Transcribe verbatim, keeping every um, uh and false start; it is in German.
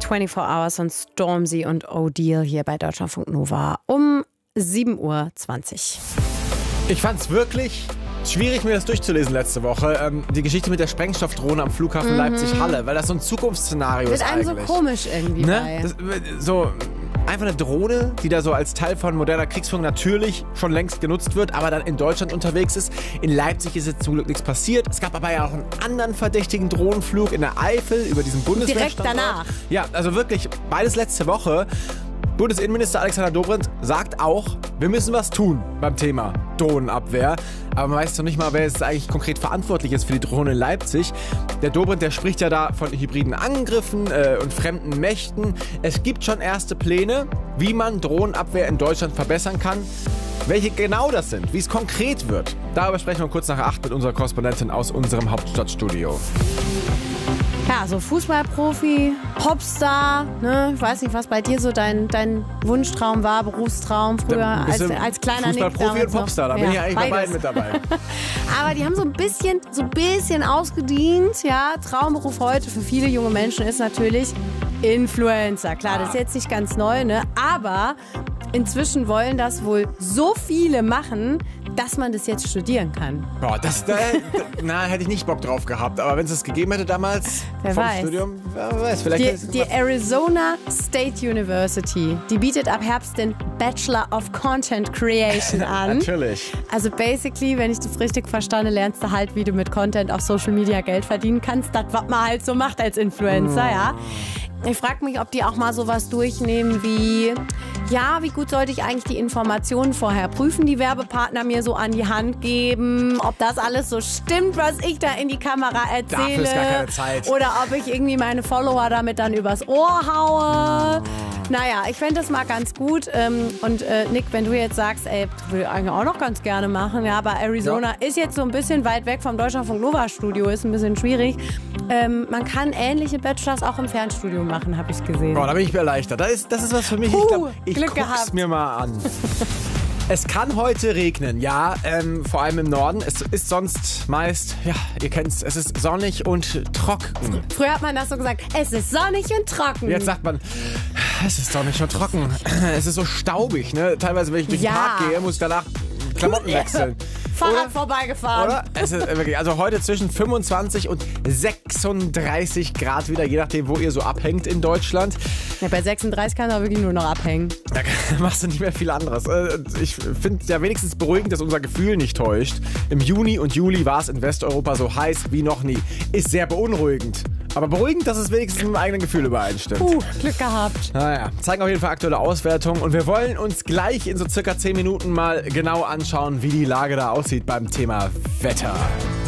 vierundzwanzig Hours und Stormzy und O'Deal hier bei Deutschlandfunk Nova um sieben Uhr zwanzig. Ich fand's wirklich schwierig, mir das durchzulesen letzte Woche. Ähm, die Geschichte mit der Sprengstoffdrohne am Flughafen mhm. Leipzig-Halle, weil das so ein Zukunftsszenario ist eigentlich. Wird einem so komisch irgendwie ne? bei. Das, so einfach eine Drohne, die da so als Teil von moderner Kriegsführung natürlich schon längst genutzt wird, aber dann in Deutschland unterwegs ist. In Leipzig ist jetzt zum Glück nichts passiert. Es gab aber ja auch einen anderen verdächtigen Drohnenflug in der Eifel über diesen Bundeswehrstandort. Direkt danach. Ja, also wirklich beides letzte Woche. Bundesinnenminister Alexander Dobrindt sagt auch, wir müssen was tun beim Thema Drohnenabwehr. Aber man weiß noch nicht mal, wer jetzt eigentlich konkret verantwortlich ist für die Drohne in Leipzig. Der Dobrindt, der spricht ja da von hybriden Angriffen äh, und fremden Mächten. Es gibt schon erste Pläne, wie man Drohnenabwehr in Deutschland verbessern kann. Welche genau das sind, wie es konkret wird, darüber sprechen wir kurz nach acht mit unserer Korrespondentin aus unserem Hauptstadtstudio. Ja, so Fußballprofi, Popstar, ne? Ich weiß nicht, was bei dir so dein, dein Wunschtraum war, Berufstraum früher als, als kleiner Nick. Fußballprofi und Popstar, da bin ja, ich eigentlich beides. bei beiden mit dabei. Aber die haben so ein bisschen, so ein bisschen ausgedient, ja. Traumberuf heute für viele junge Menschen ist natürlich Influencer. Klar, das ist jetzt nicht ganz neu, ne? Aber inzwischen wollen das wohl so viele machen, dass man das jetzt studieren kann. Boah, das, da, na, hätte ich nicht Bock drauf gehabt. Aber wenn es das gegeben hätte damals wer vom weiß. Studium, wer weiß, vielleicht... Die, die Arizona State University, die bietet ab Herbst den Bachelor of Content Creation an. Natürlich. Also basically, wenn ich das richtig verstanden, lernst du halt, wie du mit Content auf Social Media Geld verdienen kannst. Das, was man halt so macht als Influencer, mm. ja. Ich frage mich, ob die auch mal sowas durchnehmen wie, ja, wie gut sollte ich eigentlich die Informationen vorher prüfen, die Werbepartner mir so an die Hand geben, ob das alles so stimmt, was ich da in die Kamera erzähle. Dafür ist gar keine Zeit. Oder ob ich irgendwie meine Follower damit dann übers Ohr haue. Naja, ich fände das mal ganz gut. Und äh, Nick, wenn du jetzt sagst, ey, das will ich eigentlich auch noch ganz gerne machen, ja, aber Arizona ja. ist jetzt so ein bisschen weit weg vom Deutschlandfunk Nova Studio, ist ein bisschen schwierig. Ähm, man kann ähnliche Bachelors auch im Fernstudio machen, habe ich gesehen. Oh, da bin ich mir erleichtert. Das ist, das ist was für mich. Puh, ich glaub, ich Glück guck's gehabt. mir mal an. Es kann heute regnen, ja, ähm, vor allem im Norden. Es ist sonst meist, ja, ihr kennt's, es ist sonnig und trocken. Früher hat man das so gesagt, es ist sonnig und trocken. Jetzt sagt man, es ist sonnig und trocken. Es ist so staubig, ne? Teilweise, wenn ich durch den ja. Park gehe, muss ich danach Klamotten wechseln. Fahrrad Oder? vorbeigefahren. Oder? Es ist wirklich, also heute zwischen fünfundzwanzig und sechsunddreißig Grad wieder, je nachdem, wo ihr so abhängt in Deutschland. Ja, bei sechsunddreißig kann er wirklich nur noch abhängen. Da machst du nicht mehr viel anderes. Ich finde ja wenigstens beruhigend, dass unser Gefühl nicht täuscht. Im Juni und Juli war es in Westeuropa so heiß wie noch nie. Ist sehr beunruhigend. Aber beruhigend, dass es wenigstens mit dem eigenen Gefühl übereinstimmt. Uh, Glück gehabt. Naja, zeigen auf jeden Fall aktuelle Auswertungen. Und wir wollen uns gleich in so circa zehn Minuten mal genau anschauen, wie die Lage da aussieht beim Thema Wetter.